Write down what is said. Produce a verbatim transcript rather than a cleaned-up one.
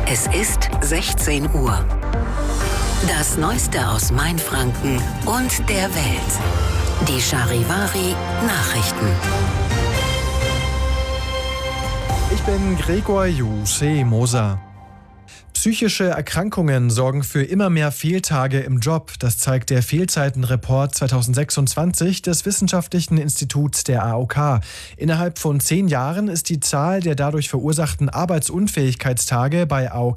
Es ist sechzehn Uhr. Das Neueste aus Mainfranken und der Welt. Die Charivari Nachrichten. Ich bin Gregor Jusche-Moser. Psychische Erkrankungen sorgen für immer mehr Fehltage im Job. Das zeigt der Fehlzeitenreport zweitausendsechsundzwanzig des Wissenschaftlichen Instituts der A O K. Innerhalb von zehn Jahren ist die Zahl der dadurch verursachten Arbeitsunfähigkeitstage bei A O K